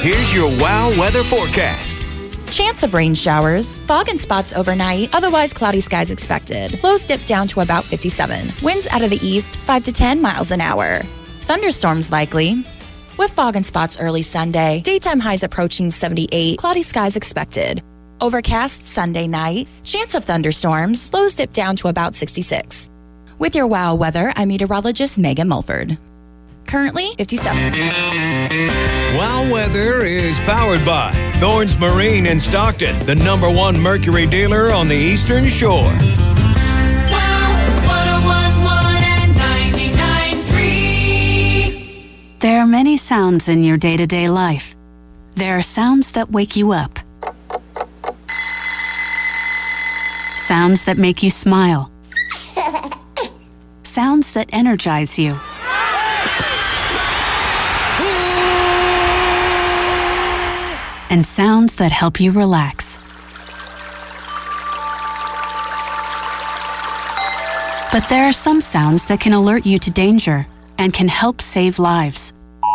Here's your WOW weather forecast. Chance of rain showers, fog and spots overnight, otherwise cloudy skies expected. Lows dip down to about 57. Winds out of the east, 5 to 10 miles an hour. Thunderstorms likely. With fog and spots early Sunday, daytime highs approaching 78, cloudy skies expected. Overcast Sunday night, chance of thunderstorms, lows dip down to about 66. With your WOW weather, I'm meteorologist Megan Mulford. Currently 57. WOW weather is powered by Thorns Marine in Stockton, the #1 Mercury dealer on the Eastern Shore. WOW 1011 and 99.3. There are many sounds in your day-to-day life. There are sounds that wake you up. Sounds that make you smile. Sounds that energize you. And sounds that help you relax. But there are some sounds that can alert you to danger and can help save lives.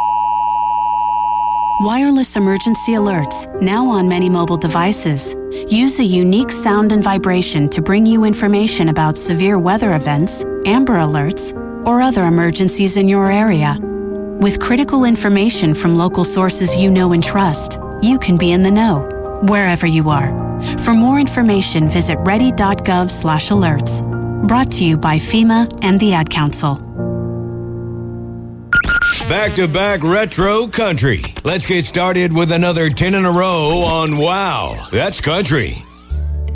Wireless emergency alerts, now on many mobile devices, use a unique sound and vibration to bring you information about severe weather events, Amber Alerts, or other emergencies in your area. With critical information from local sources you know and trust, you can be in the know, wherever you are. For more information, visit ready.gov/alerts. Brought to you by FEMA and the Ad Council. Back-to-back retro country. Let's get started with another 10 in a row on WOW. That's country.